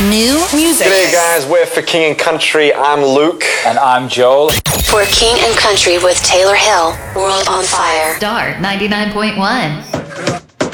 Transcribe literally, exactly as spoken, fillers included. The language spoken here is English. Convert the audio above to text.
New music. G'day guys, we're for King and Country. I'm Luke. And I'm Joel. For King and Country with Taylor Hill, World on Fire. Star ninety-nine point one.